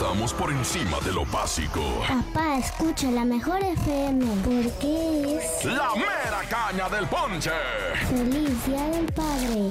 estamos por encima de lo básico. Papá, escucha la mejor FM porque es La mera caña del ponche. Feliz Día del Padre.